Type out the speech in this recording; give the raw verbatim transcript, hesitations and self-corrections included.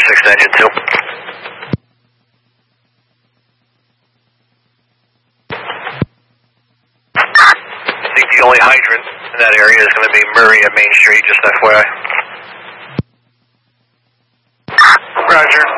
six to engine two. I think the only hydrant in that area is going to be Murray at Main Street, just F Y I. Roger.